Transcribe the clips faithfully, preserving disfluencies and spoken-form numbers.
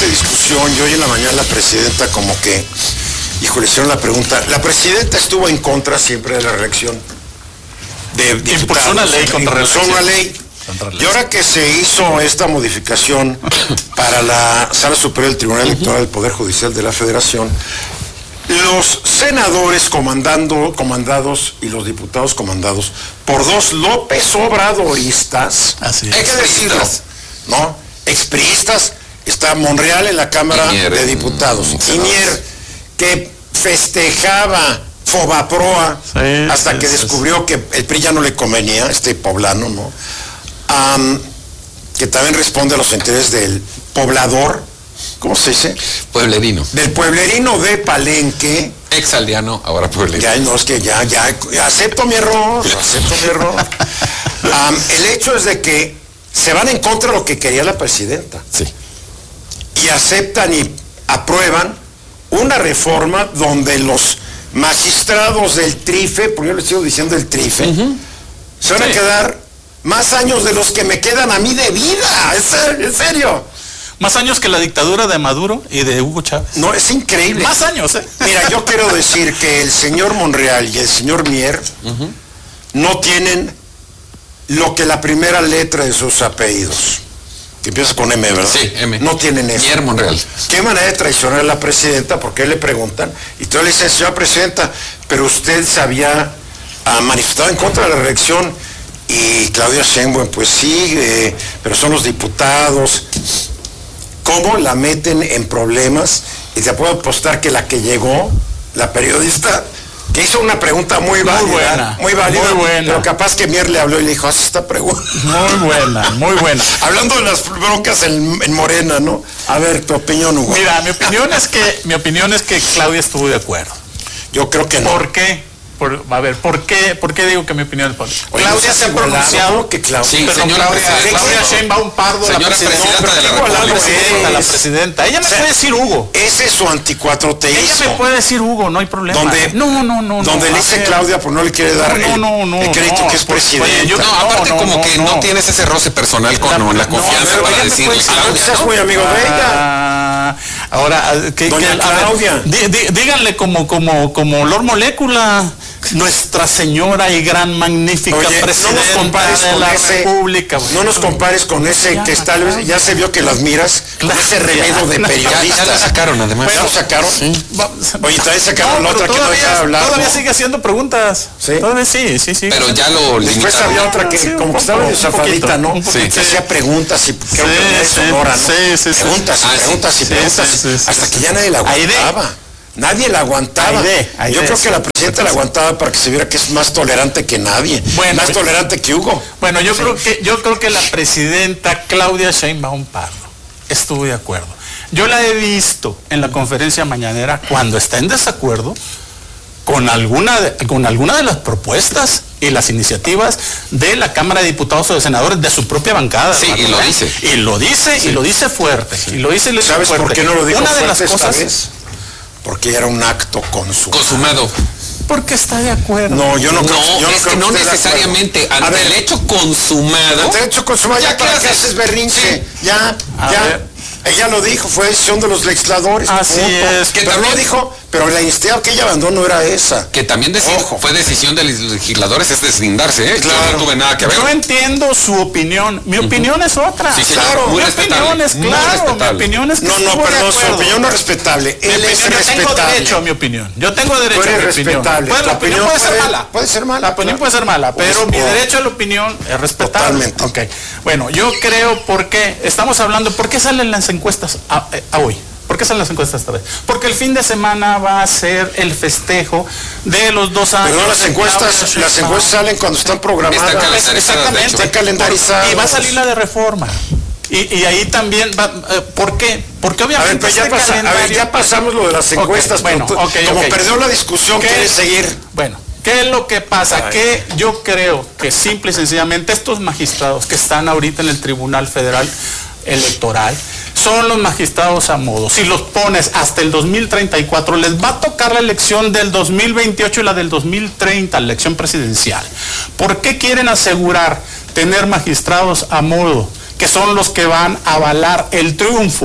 de discusión y hoy en la mañana la presidenta como que, hijo, le hicieron la pregunta. La presidenta estuvo en contra siempre de la reelección de diputados. Impulsó una ley contra Impulsó una ley. Y ahora que se hizo esta modificación para la Sala Superior del Tribunal Electoral del Poder Judicial de la Federación, los senadores comandando, comandados y los diputados comandados por dos López Obradoristas, Así es. hay que decirlo, ¿no? Expriistas, está Monreal en la Cámara Inier, de Diputados, Inier, que festejaba Fobaproa Sí, hasta sí, que sí, descubrió que el P R I ya no le convenía, este poblano, ¿no? Um, que también responde a los intereses del poblador, ¿cómo se dice? Pueblerino. Del pueblerino de Palenque. Exaldeano, ahora pueblerino. Ya, no, es que ya, ya, acepto mi error, acepto mi error. Um, el hecho es de que se van en contra de lo que quería la presidenta. Sí. Y aceptan y aprueban una reforma donde los magistrados del TRIFE, porque yo les sigo diciendo el TRIFE, uh-huh. se van sí. a quedar más años de los que me quedan a mí de vida. ¿En serio? Más años que la dictadura de Maduro y de Hugo Chávez. No, es increíble. Más años, ¿eh? Mira, yo quiero decir que el señor Monreal y el señor Mier uh-huh. no tienen lo que la primera letra de sus apellidos, que empieza con M, ¿verdad? Sí, M. No tienen eso. Mier Monreal. ¿Qué manera de traicionar a la presidenta? Porque le preguntan, y tú le dices, señora presidenta, pero usted se había uh, manifestado en contra de la reelección. Y Claudia Sheinbaum, pues sí, eh, pero son los diputados. ¿Cómo la meten en problemas? Y te puedo apostar que la que llegó, la periodista, que hizo una pregunta muy válida, muy buena, muy válida, muy buena. Pero capaz que Mier le habló y le dijo, haz esta pregunta. Muy buena, muy buena. Hablando de las broncas en, en Morena, ¿no? A ver, tu opinión, Hugo. Mira, mi opinión es que, mi opinión es que Claudia estuvo de acuerdo. Yo creo que no. ¿Por qué? Por, a ver, ¿por qué, ¿por qué digo que mi opinión es por Claudia no se ha pronunciado que Claudia. Sí, pero señora Claudia, presidenta. Claudia Sheinbaum Pardo, señora la presidenta, presidenta de la no, República. la presidenta, la presidenta. Ella me o sea, puede decir Hugo. Ese es su anticuatroteísmo. Ella me puede decir Hugo, no hay problema. Donde, no, no, no. Donde no, le dice Claudia, pues no le quiere dar no, no, no, el, el crédito no, que es pues, presidenta. Oye, yo, no, aparte no, como no, que no. no tienes ese roce personal con la, la confianza no, para decirle Claudia. Seas muy amigo de ella. Ahora, que, Doña que, Claudia. Ver, dí, dí, díganle como, como, como Lord Molécula, Nuestra Señora y gran magnífica Oye, presidenta no nos compares de con la ese, República. No nos compares con ese ya, que está, ya se vio que las miras, con ese remedio de periodista. Ya, ya lo sacaron además. ¿Ya lo sacaron? Sí. Oye, también sacaron no, la otra que no dejaba hablar. Todavía ¿no? sigue haciendo preguntas. ¿Sí? Todavía sí, sí, sí. Pero ya lo Después limitaron. había otra que sí, como que estaba de zafadita, ¿no? Sí. Se hacía preguntas y creo sí, que era sí, sonora, ¿no? Sí, sí, sí. Preguntas y ah, preguntas sí, y preguntas sí, sí, sí, hasta sí, que ya nadie la aguantaba. Nadie la aguantaba. Aide, Aide, Yo creo sí. que la presidenta la aguantaba para que se viera que es más tolerante que nadie. Bueno, más tolerante que Hugo. Bueno, yo sí. creo que yo creo que la presidenta Claudia Sheinbaum Pardo estuvo de acuerdo. Yo la he visto en la conferencia mañanera cuando está en desacuerdo con alguna de, con alguna de las propuestas y las iniciativas de la Cámara de Diputados o de Senadores de su propia bancada. Sí, y lo dice. Y lo dice, sí. y lo dice fuerte. Sí. Y lo dice, y lo dice ¿Sabes fuerte. por qué no lo dijo Una fuerte de las esta cosas vez? Porque era un acto consumado. Consumado. Porque está de acuerdo. No, yo no creo. No, yo no es creo que no esté de necesariamente. Ante ver, el hecho consumado. Ante el hecho consumado, ya, ¿ya para qué qué haces? haces berrinche. Sí. Ya, A ya. ver. Ella lo dijo, fue decisión de los legisladores. Así punto. es. Que pero también no dijo, pero la iniciativa que ella abandonó no era esa. Que también decir, fue decisión de los legisladores es deslindarse, ¿eh? Claro. Yo no tuve nada que ver. Yo entiendo su opinión. Mi opinión uh-huh. es otra. Sí, sí, claro. Muy mi respetable. opinión es muy claro. respetable. Mi opinión es que No, no, perdón, su opinión no es respetable. Mi Él opinión, es yo respetable. tengo derecho a mi opinión. Yo tengo derecho Tú eres a mi opinión. respetable. Pues, la Tu opinión opinión puede ser puede- mala. puede ser mala, La opinión claro. puede ser mala, pero Pues, mi oh. derecho a la opinión es respetable. Totalmente. Ok. Bueno, yo creo porque estamos hablando, ¿por qué salen las encuestas a, a hoy? ¿Por qué salen las encuestas esta vez? Porque el fin de semana va a ser el festejo de los dos años. Pero no, las encuestas, las encuestas salen cuando están programadas. Están calendarizadas, Exactamente. de hecho. Están calendarizadas. Y va a salir la de reforma. Y, y ahí también va, eh, ¿por qué? Porque A ver, obviamente pues ya, este pasa, a ver, calendario- ya pasamos lo de las encuestas, Okay, bueno, pero tú- okay, como okay. perdió la discusión, ¿Qué? quiere seguir. Bueno, ¿qué es lo que pasa? Ay. Que yo creo que simple y sencillamente estos magistrados que están ahorita en el Tribunal Federal Electoral son los magistrados a modo. Si los pones hasta el dos mil treinta y cuatro, les va a tocar la elección del dos mil veintiocho y la del dos mil treinta, la elección presidencial. ¿Por qué quieren asegurar tener magistrados a modo, que son los que van a avalar el triunfo?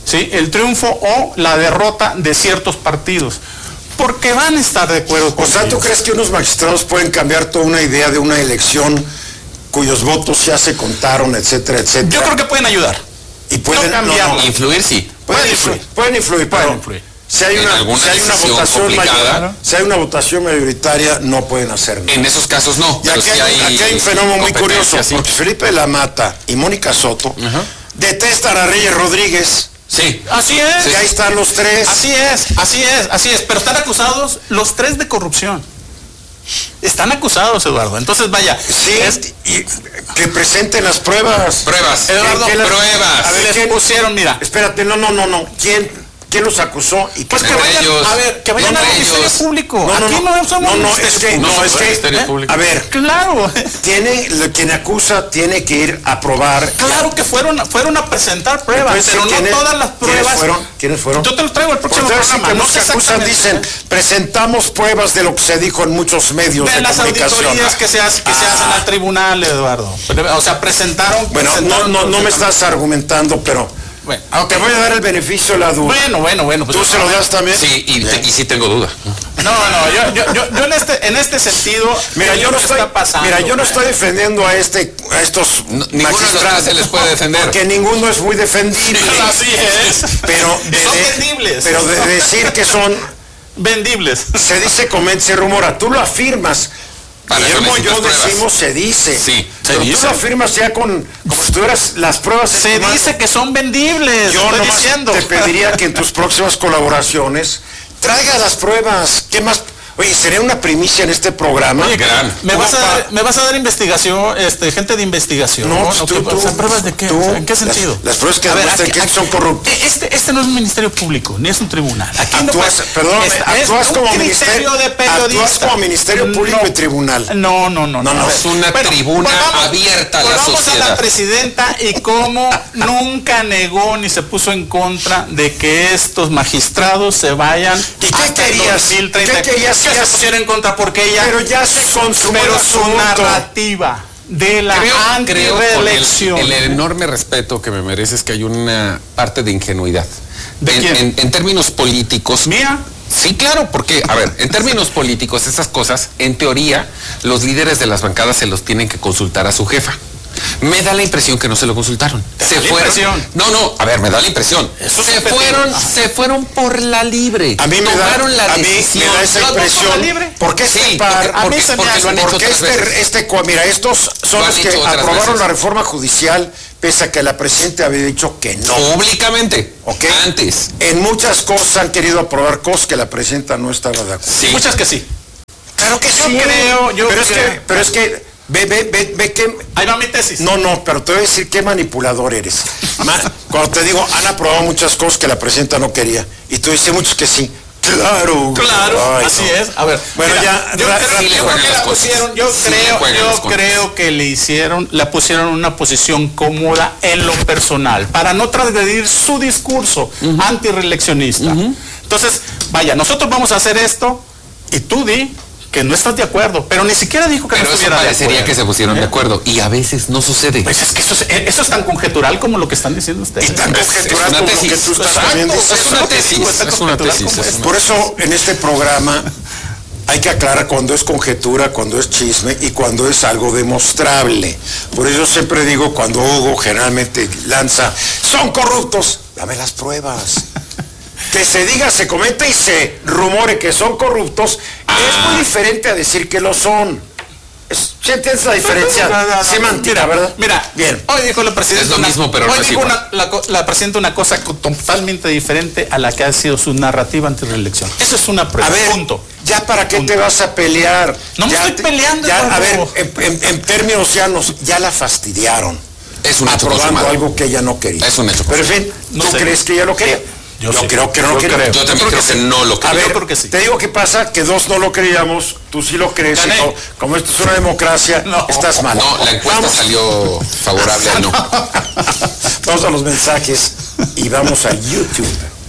¿sí? El triunfo o la derrota de ciertos partidos. Porque van a estar de acuerdo con O sea, ¿tú ellos. crees que unos magistrados pueden cambiar toda una idea de una elección cuyos votos ya se contaron, etcétera, etcétera? Yo creo que pueden ayudar. Y pueden no cambiarlo. no, no, Influir, sí. pueden pueden influir, influir. pueden influir, Pueden pero influir. si hay En una, alguna si hay una decisión votación complicada. mayor, si hay una votación mayoritaria, no pueden hacer nada. En esos casos no. Y pero aquí sí hay, aquí hay un fenómeno muy curioso, competencia, sí. porque Felipe Lamata y Mónica Soto Ajá. detestan a Reyes Rodríguez. Sí. Así es. Y ahí están los tres. Así es, así es, así es. Pero están acusados los tres de corrupción. Están acusados, Eduardo. Entonces, vaya. Sí, es- y que presenten las pruebas. Pruebas. Eduardo, ¿Quién las- pruebas. A ver, les ¿quién? pusieron, mira. Espérate, no, no, no, no. ¿Quién, quién los acusó? Y Pues que Entre vayan, ellos, a ver, que vayan entre al Ministerio ellos. Público. No, no, Aquí no. no somos No, no, Ministerio es que, Público. no, es que, Ministerio Público. a ver, Claro, tiene, lo- quien acusa tiene que ir a probar. claro que fueron, fueron a presentar pruebas, Entonces, pero no ¿quiénes- todas las ¿quiénes pruebas. fueron? ¿Quiénes fueron? Yo te lo traigo el próximo Porque ahora sí programa. que No los sé que acusan exactamente. dicen, presentamos pruebas de lo que se dijo en muchos medios de, De las comunicación. auditorías que se, hace- que se Ah. hacen al tribunal, Eduardo. O sea, presentaron. Bueno, no, presentaron no, no me perfectamente. estás argumentando, pero Bueno, te voy a dar el beneficio de la duda. bueno, bueno, bueno. Pues ¿Tú se lo das también? Sí, y, te- y sí tengo duda. No, no, yo, yo, yo, yo en este, en este sentido. Mira, yo no lo que estoy, está pasando, mira, yo no estoy defendiendo a este, a estos No, ninguno de los magistrados, tres se les puede defender. porque ninguno es muy defendible. Así es. Pero de, Son de- vendibles. pero de decir que son, Vendibles. se dice, comenta, se rumora, tú lo afirmas. Para eso Guillermo y yo necesitas pruebas. decimos se dice. Sí, se pero dice. tú lo afirmas ya con, como si tuvieras las pruebas en Se tu mano. dice que son vendibles. Yo estoy nomás diciendo. te pediría que en tus próximas colaboraciones traiga las pruebas. ¿Qué más? Oye, sería una primicia en este programa. Oye, Gran. ¿me vas, a Opa. dar, ¿Me vas a dar investigación, este, gente de investigación? No, pues ¿O tú, qué? tú, O sea, ¿pruebas de qué? tú, O sea, ¿en qué las- sentido? las pruebas que A ver, demuestran aquí- que aquí- son corruptos. Este, este no es un ministerio público, ni es un tribunal. Aquí no Actúas, puede- perdón, es- actúas es como un ministerio, criterio de periodista. actúas como ministerio público No. y tribunal. No, no, no. No, no, A ver, es una tribuna abierta a la volvamos a sociedad. la presidenta y cómo nunca negó ni se puso en contra de que estos magistrados se vayan ¿Y qué hasta el querías? dos mil treinta. ¿Qué querías? Que Ya- se pusiera en contra porque ella... Pero ya se consumó Pero el su asunto. narrativa de la Creo, creo con el, antireelección. el enorme respeto que me mereces que hay una parte de ingenuidad. ¿De en, quién? en- en términos políticos. ¿Mía? Sí, claro, porque, a ver, en términos políticos, esas cosas, en teoría, los líderes de las bancadas se los tienen que consultar a su jefa. Me da la impresión que no se lo consultaron. ¿Te Se da la fueron. impresión? No, no, a ver, me da la impresión. Eso es se subjetivo. fueron, Ajá. se fueron por la libre. A mí me da, Tomaron la a mí decisión. me da esa ¿Los dos por la impresión. libre? Porque este Sí, par, porque- a mí porque- se me porque hace- lo han hecho porque otras este, veces. este, cua- mira, estos son Lo los han que hecho otras aprobaron veces. la reforma judicial, pese a que la presidenta había dicho que no. Públicamente. ¿Ok? Antes. En muchas cosas han querido aprobar cosas que la presidenta no estaba de acuerdo. Sí. Muchas que sí. Claro que Yo creo, yo pero es creo. que, pero es que, ve, ve, ve, ve que, Ahí va mi tesis. no, no, pero te voy a decir qué manipulador eres. Ma- Cuando te digo, han aprobado muchas cosas que la presidenta no quería, y tú dices muchos que sí. Claro. Claro, Ay, así no. es. A ver, Bueno, mira, ya, yo ra- creo, ra- sí le yo juegan creo que las la cosas. pusieron, yo Sí le creo, juegan las yo cosas. creo que le hicieron, la pusieron en una posición cómoda en lo personal, para no transgredir su discurso antireeleccionista. Entonces, vaya, nosotros vamos a hacer esto y tú di que no estás de acuerdo, pero ni siquiera dijo que Pero no eso estuviera de parecería acuerdo. que se pusieron de ¿Eh? acuerdo. Y a veces no sucede. Pues es que eso es, eso es tan conjetural como lo que están diciendo ustedes. Y tan Es- conjetural es una como lo que tesis. tú estás Exacto, también diciendo. Es una tesis, Tan es una conjetural tesis. como es es. una- Por eso en este programa hay que aclarar cuando es conjetura, cuando es chisme y cuando es algo demostrable. Por eso siempre digo, cuando Hugo generalmente lanza, son corruptos, dame las pruebas. Que se diga, se comente y se rumore que son corruptos, es muy diferente a decir que lo son. Es- ¿Sí entiendes la diferencia? No, no, no, Semántica, mira, ¿verdad? Mira, Bien. hoy dijo la presidenta. Es lo una- mismo, pero hoy no es dijo igual. una- la, co- la presidenta una cosa co- totalmente diferente a la que ha sido su narrativa antireelección. Eso es una prueba. A ver, punto. ya para qué Punto. te vas a pelear. No me Ya estoy te- peleando, ya, a ver, Eduardo. en, en- en términos llanos, ya la fastidiaron. Es un hecho aprobando consumado. algo que ella no quería. Es un hecho Pero en fin, No ¿tú sé. crees que ella lo quería? Yo Yo sí. creo que no Yo lo quería. creo. Yo también creo que no lo A creo. ver, Yo creo que sí. te digo qué pasa, que dos no lo creíamos, tú sí lo crees, Gané. y como, como esto es una democracia, No. estás mal. No, la encuesta Vamos. salió favorable a no. Vamos a los mensajes y vamos a YouTube.